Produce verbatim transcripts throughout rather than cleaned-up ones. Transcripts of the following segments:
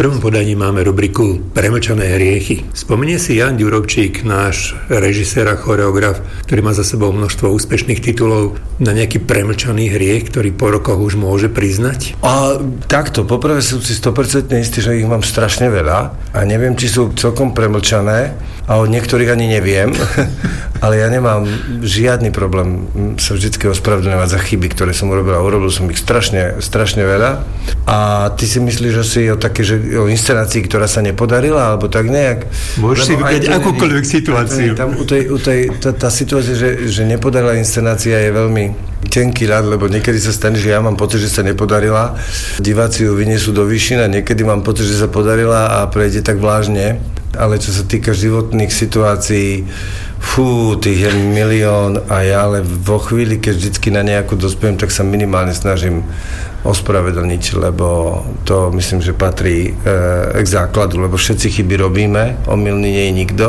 prvom podaní máme rubriku Premlčané hriechy. Spomenie si Jan Ďurovčík, náš režisér a choreograf, ktorý má za sebou množstvo úspešných titulov, na nejaký premlčaný hriech, ktorý po rokoch už môže priznať? A takto, poprvé som si sto percent istý, že ich mám strašne veľa a neviem, či sú celkom premlčané a od niektorých ani neviem, ale ja nemám žiadny problém sa vždycky ospravedlňovať za chyby, ktoré som urobil a urobil som ich strašne, strašne veľa. A ty si myslíš, že si o také, že o inscenácii, ktorá sa nepodarila, alebo tak nejak? Môžeš si vybrať akúkoľvek situáciu. Tam u tej, u tej, tá, tá situácia, že, že nepodarila inscenácia je veľmi tenký ľad, lebo niekedy sa stane, že ja mám pocit, že sa nepodarila. Diváci ju vyniesú do výšin a niekedy mám pocit, že sa podarila a prejde tak vlážne. Ale čo sa týka životných situácií, fú, tých je milión a ja ale vo chvíli, keď vždycky na nejakú dospiem, tak sa minimálne snažím ospravedlniť, lebo to myslím, že patrí e, k základu, lebo všetci chyby robíme, omylný nie je nikto,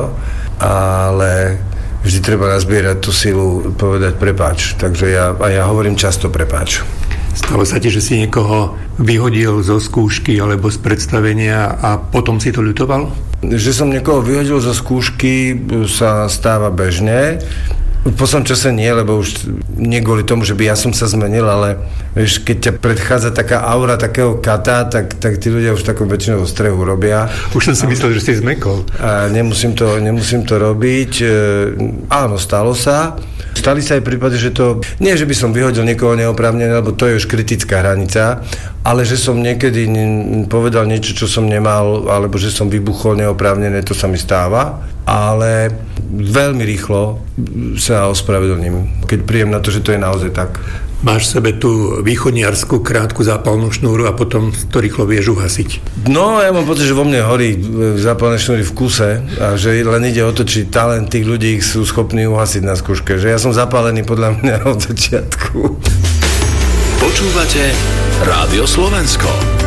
ale vždy treba nazbierať tú silu, povedať prepáč. Takže ja, a ja hovorím často prepáč. Stalo sa ti, že si niekoho vyhodil zo skúšky alebo z predstavenia a potom si to ľutoval? Že som niekoho vyhodil zo skúšky sa stáva bežne. V poslednom čase nie, lebo už nie kvôli tomu, že by ja som sa zmenil, ale vieš, keď ťa predchádza taká aura takého kata, tak, tak tí ľudia už takou väčšinou strehu robia. Už som si myslel, že si zmekol. A nemusím to, nemusím to robiť. E, áno, stalo sa. Stali sa aj prípady, že to... Nie, že by som vyhodil niekoho neoprávnené, lebo to je už kritická hranica, ale že som niekedy povedal niečo, čo som nemal, alebo že som vybuchol neoprávnené, to sa mi stáva. Ale veľmi rýchlo sa ospravedlním, keď príjem na to, že to je naozaj tak. Máš v sebe tú východniarsku krátku zápalnú šnúru a potom to rýchlo vieš uhasiť. No, ja mám pocit, že vo mne horí zápalné šnúry v kuse a že len ide o to, či talent tých ľudí sú schopní uhasiť na skúške. Že ja som zapálený podľa mňa od začiatku. Počúvate Rádio Slovensko.